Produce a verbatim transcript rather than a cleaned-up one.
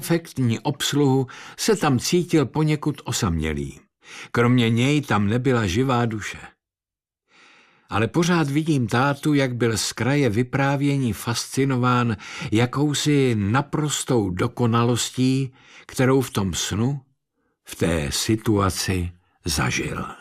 perfektní obsluhu, se tam cítil poněkud osamělý. Kromě něj tam nebyla živá duše. Ale pořád vidím tátu, jak byl z kraje vyprávění fascinován jakousi naprostou dokonalostí, kterou v tom snu, v té situaci zažil.